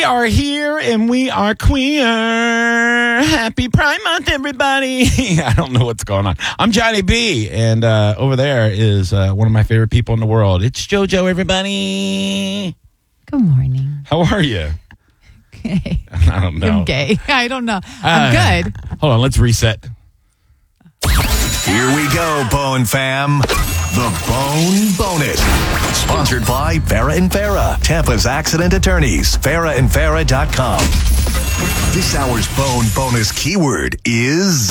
We are here and we are queer. Happy Pride Month, everybody. I don't know what's going on. I'm Johnny B, and over there is one of my favorite people in the world. It's JoJo, everybody. Good morning. How are you? Okay. I don't know. I'm gay. I don't know. I'm good. Hold on, let's reset. Here we go, Bone Fam. The Bone Bonus. Sponsored by Farah and Farah, Tampa's accident attorneys. FarahandFarah.com. This hour's Bone Bonus keyword is...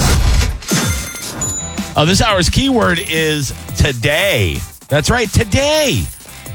This hour's keyword is today. That's right, today.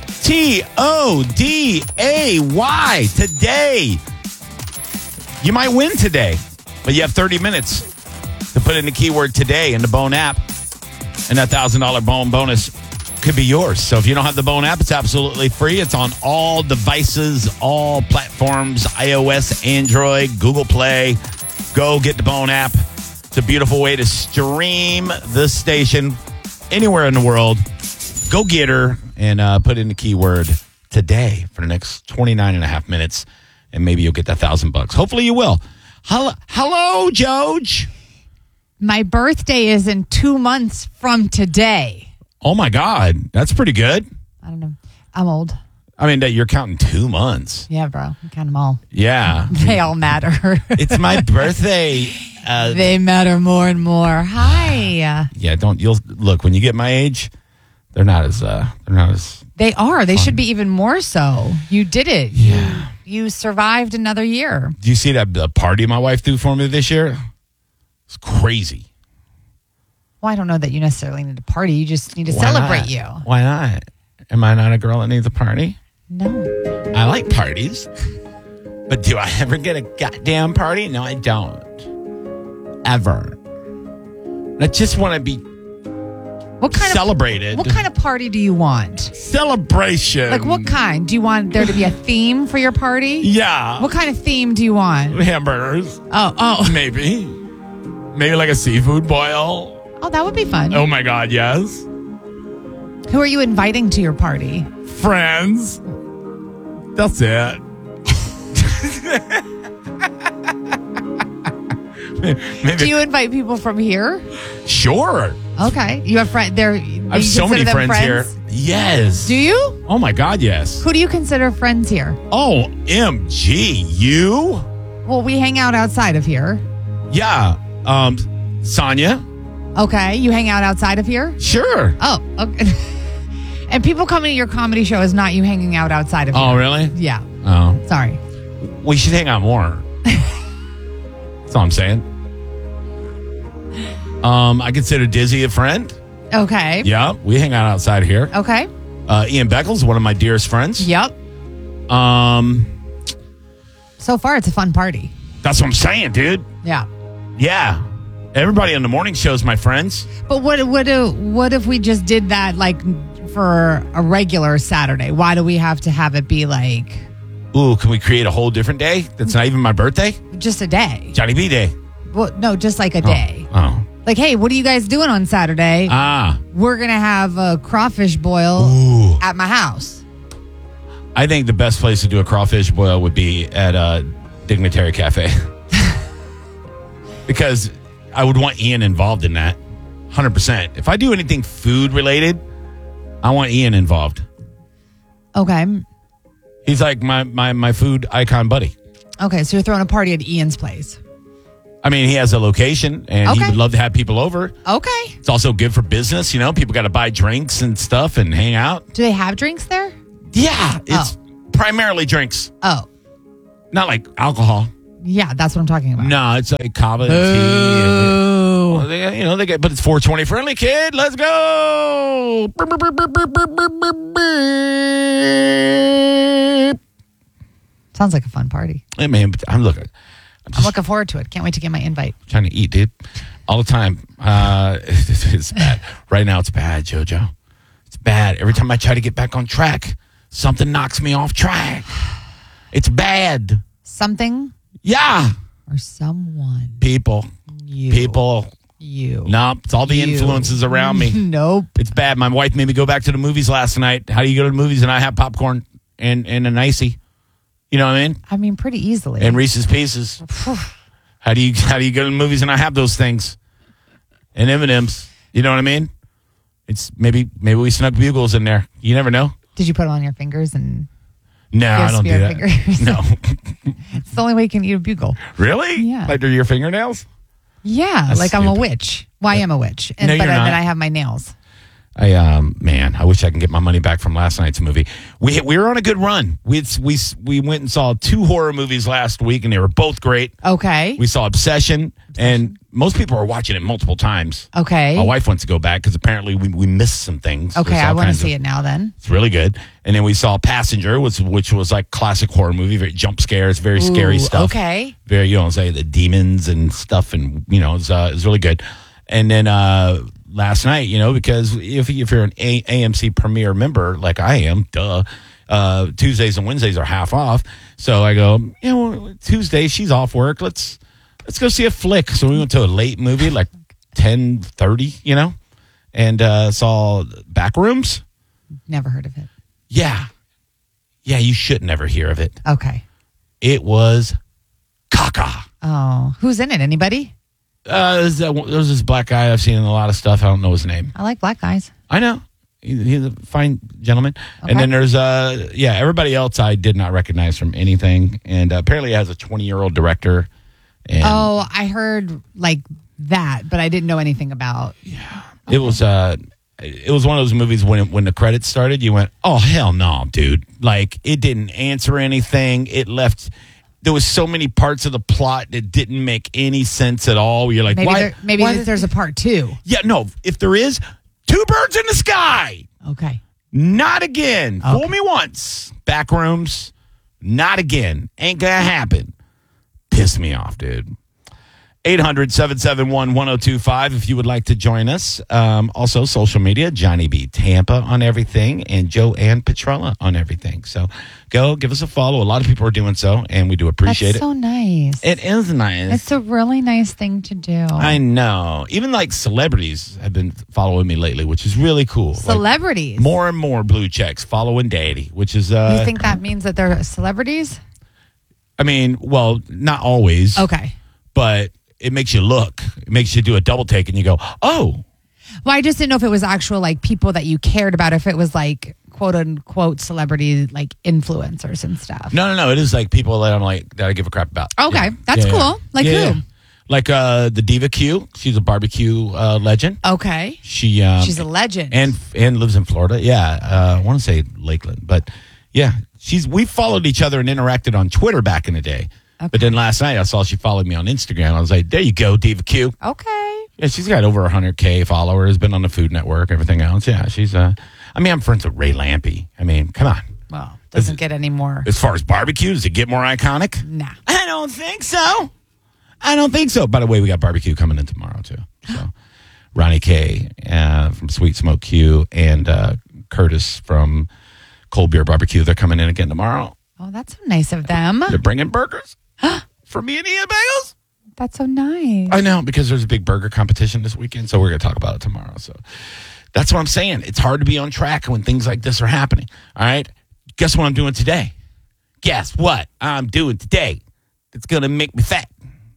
T-O-D-A-Y. Today. You might win today, but you have 30 minutes to put in the keyword today in the Bone app, and that $1,000 Bone bonus could be yours. So if you don't have the Bone app, it's absolutely free. It's on all devices, all platforms, iOS, Android, Google Play. Go get the Bone app. It's a beautiful way to stream the station anywhere in the world. Go get her and put in the keyword today for the next 29 and a half minutes, and maybe you'll get that $1,000. Hopefully you will. Hello, Joj. My birthday is in 2 months from today. Oh, my God. That's pretty good. I don't know. I'm old. I mean, you're counting 2 months. Yeah, bro. I count them all. Yeah. They all matter. It's my birthday. They matter more and more. Hi. Yeah, you'll look, when you get my age, they're not as They are. They should be even more so. You did it. Yeah. You survived another year. Do you see the party my wife threw for me this year? It's crazy. Well, I don't know that you necessarily need a party. You just need to celebrate you. Why not? Am I not a girl that needs a party? No. I like parties. But do I ever get a goddamn party? No, I don't. Ever. I just want to be celebrated. What kind of party do you want? Celebration. Like what kind? Do you want there to be a theme for your party? Yeah. What kind of theme do you want? Hamburgers. Oh. Maybe like a seafood boil. Oh, that would be fun. Oh my God, yes. Who are you inviting to your party? Friends. That's it. Maybe. Do you invite people from here? Sure. Okay. You have friends there. I have so many friends here. Yes. Do you? Oh my God, yes. Who do you consider friends here? Oh, MG. You? Well, we hang out outside of here. Yeah. Sonia? Okay. You hang out outside of here? Sure. Oh, okay. And people coming to your comedy show is not you hanging out outside of here. Oh, really? Yeah. Oh. Sorry. We should hang out more. That's all I'm saying. I consider Dizzy a friend. Okay. Yeah, we hang out outside here. Okay. Ian Beckles, one of my dearest friends. Yep. So far, it's a fun party. That's what I'm saying, dude. Yeah. Yeah. Everybody on the morning show is my friends. But what if we just did that like for a regular Saturday? Why do we have to have it be like... Ooh, can we create a whole different day that's not even my birthday? Just a day. Johnny B Day. Well, no, just like a day. Oh. Like, hey, what are you guys doing on Saturday? We're going to have a crawfish boil at my house. I think the best place to do a crawfish boil would be at Dignitary Cafe. Because I would want Ian involved in that. 100%. If I do anything food related, I want Ian involved. Okay. He's like my food icon buddy. Okay, so you're throwing a party at Ian's place. I mean, he has a location, and he would love to have people over. Okay. It's also good for business. You know, people got to buy drinks and stuff and hang out. Do they have drinks there? Yeah, it's primarily drinks. Oh. Not like alcohol. Yeah, that's what I'm talking about. No, it's like kava and tea. And, they get, but it's 420 friendly, kid. Let's go. Sounds like a fun party. Hey, man, I'm looking forward to it. Can't wait to get my invite. Trying to eat, dude. All the time. It's bad. Right now, it's bad, JoJo. It's bad. Every time I try to get back on track, something knocks me off track. It's bad. Something? Yeah. Or someone. People. You. People. You. Nope. It's all the influences around me. Nope. It's bad. My wife made me go back to the movies last night. How do you go to the movies and I have popcorn and an icy? You know what I mean? I mean, pretty easily. And Reese's Pieces. How do you go to the movies and not have those things? And M&M's. You know what I mean? It's maybe we snuck bugles in there. You never know. Did you put it on your fingers and? No, I don't do that. Fingers? No. It's the only way you can eat a bugle. Really? Yeah. Like through your fingernails? Yeah, That's like stupid. I'm a witch. Well, I am a witch, No, you're but not. then I have my nails. I wish I can get my money back from last night's movie. We were on a good run. We went and saw 2 horror movies last week, and they were both great. Okay. We saw Obsession, and most people are watching it multiple times. Okay. My wife wants to go back because apparently we missed some things. Okay, There's all I want to kinds see of- it now then. It's really good. And then we saw Passenger, which was like classic horror movie, very jump scares, very scary Ooh, stuff. okay. Very, say the demons and stuff, and it's really good. And then last night, because if you're an AMC Premier member like I am, Tuesdays and Wednesdays are half off. So I go, Tuesday she's off work. Let's go see a flick. So we went to a late movie, like 10:30, and saw Backrooms. Never heard of it. Yeah, you should never hear of it. Okay. It was caca. Oh, who's in it? Anybody? There's this black guy I've seen in a lot of stuff. I don't know his name. I like black guys. I know. He's a fine gentleman. Okay. And then there's, everybody else I did not recognize from anything. And apparently it has a 20-year-old director. And I heard like that, but I didn't know anything about. Yeah. It was one of those movies when the credits started, you went, oh, hell no, dude. Like, it didn't answer anything. It left... There was so many parts of the plot that didn't make any sense at all. You're like, maybe there's a part 2. Yeah, no. If there is, 2 birds in the sky. Okay. Not again. Okay. Fool me once. Backrooms. Not again. Ain't gonna happen. Piss me off, dude. 800-771-1025 if you would like to join us. Also, social media, Johnny B. Tampa on everything and Joanne Petrella on everything. So go give us a follow. A lot of people are doing so, and we do appreciate That's so nice. it. It is nice. It's a really nice thing to do. I know. Even like celebrities have been following me lately, which is really cool. Celebrities. Like, more and more blue checks following Daddy, which is... You think that means that they're celebrities? I mean, well, not always. Okay. But it makes you look. It makes you do a double take and you go, oh. Well, I just didn't know if it was actual like people that you cared about, if it was like quote unquote celebrity like influencers and stuff. No. It is like people that I'm like, that I give a crap about. Okay. Yeah. That's Yeah, cool. yeah. Like Yeah. who? Like the Diva Q. She's a barbecue legend. Okay. She's a legend. And lives in Florida. Yeah. I want to say Lakeland. But yeah, we followed each other and interacted on Twitter back in the day. Okay. But then last night I saw she followed me on Instagram. I was like, there you go, Diva Q. Okay. Yeah, she's got over 100K followers, been on the Food Network, everything else. Yeah, she's I'm friends with Ray Lampy. I mean, come on. Well, doesn't get any more. As far as barbecue, does it get more iconic? Nah. I don't think so. By the way, we got barbecue coming in tomorrow, too. So Ronnie K from Sweet Smoke Q and Curtis from Cold Beer Barbecue, they're coming in again tomorrow. Oh, that's so nice of them. They're bringing burgers for me and Ian Bagels. That's so nice. I know, because there's a big burger competition this weekend, so we're going to talk about it tomorrow. So that's what I'm saying. It's hard to be on track when things like this are happening. All right? Guess what I'm doing today? Guess what I'm doing today? It's going to make me fat.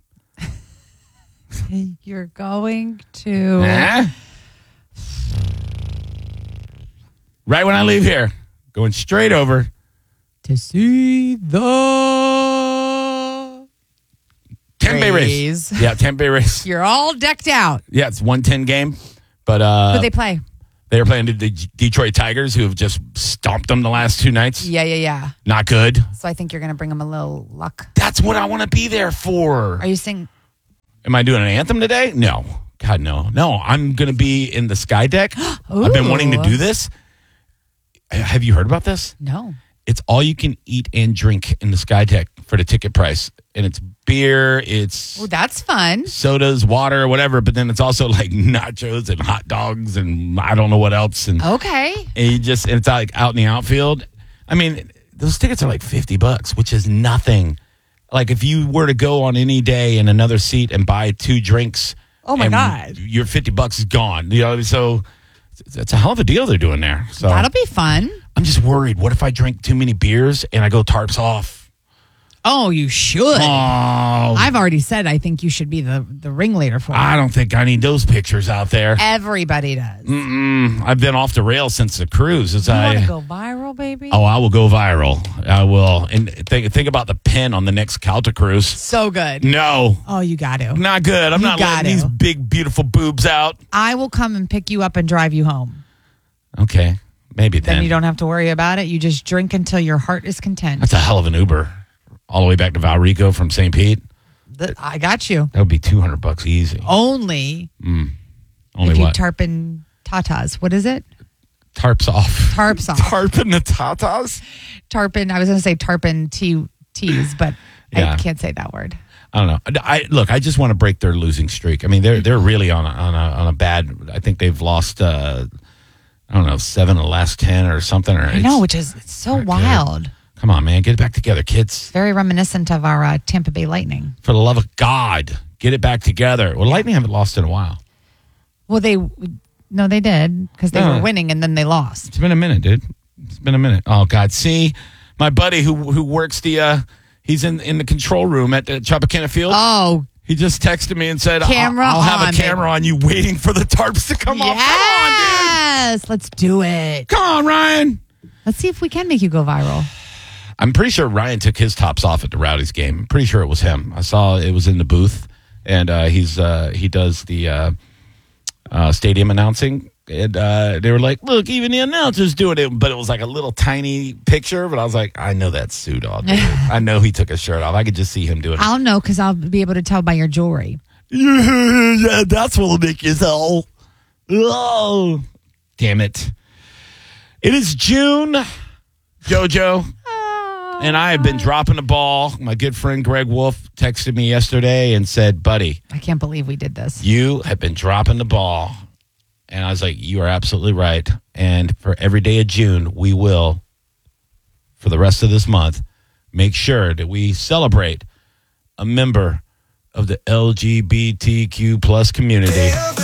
You're going to... Huh? Right when I leave here, going straight over to see the Tempe race. Yeah, Tempe race. You're all decked out. Yeah, it's 110 game. But who they play? They were playing the Detroit Tigers, who have just stomped them the last 2 nights. Yeah. Not good. So I think you're going to bring them a little luck. That's what I want to be there for. Are you singing? Am I doing an anthem today? No. God, no. No, I'm going to be in the Sky Deck. I've been wanting to do this. Have you heard about this? No. It's all you can eat and drink in the Sky Deck for the ticket price. And it's beer, it's... Oh, that's fun. Sodas, water, whatever. But then it's also like nachos and hot dogs and I don't know what else. And okay. And it's like out in the outfield. I mean, those tickets are like $50, which is nothing. Like if you were to go on any day in another seat and buy 2 drinks... Oh, my God. Your $50 is gone. So it's a hell of a deal they're doing there. So that'll be fun. I'm just worried. What if I drink too many beers and I go tarps off? Oh, you should. Oh, I've already said I think you should be the ringleader for it. I don't think I need those pictures out there. Everybody does. I've been off the rails since the cruise. You want to go viral, baby? Oh, I will go viral. I will. And think about the pin on the next Calta cruise. So good. No, Oh, you got to. not good. I'm You not got letting to. these big, beautiful boobs out. I will come and pick you up and drive you home. Okay, maybe Then then. you don't have to worry about it. You just drink until your heart is content. That's a hell of an Uber. All the way back to Valrico from St. Pete. I got you. That would be $200 easy. Only Only if you what? tarpon tatas. What is it? Tarps off. Tarps off. Tarping the tatas? Tarpon. I was going to say tarpon teas, but Yeah. I can't say that word. I don't know. I just want to break their losing streak. I mean, they're really on a bad. I think they've lost. I don't know, 7 of the last 10 or something. Or I know, which is it's so wild. Come on, man, get it back together, kids. Very reminiscent of our Tampa Bay Lightning. For the love of God, get it back together. Well, Lightning haven't lost in a while. Well, they did because they were winning and then they lost. It's been a minute, dude. It's been a minute. Oh God, see, my buddy who works he's in the control room at Tropicana Field. Oh, He just texted me and said, Camera I'll have on, a camera on you waiting for the tarps to come off. Come on, yes, let's do it. dude. Come on, Ryan. Let's see if we can make you go viral. I'm pretty sure Ryan took his tops off at the Rowdies game. I'm pretty sure it was him. I saw it was in the booth, and he does the stadium announcing. And they were like, look, even the announcer's doing it. But it was like a little tiny picture. But I was like, I know that suit off. I know he took his shirt off. I could just see him doing it. I'll know because I'll be able to tell by your jewelry. Yeah, that's what'll make you tell. Oh, damn it. It is June, JoJo. And I have been dropping the ball. My good friend Greg Wolf texted me yesterday and said, buddy, I can't believe we did this. you have been dropping the ball. And I was like, you are absolutely right. And for every day of June, we will, for the rest of this month, make sure that we celebrate a member of the LGBTQ plus community.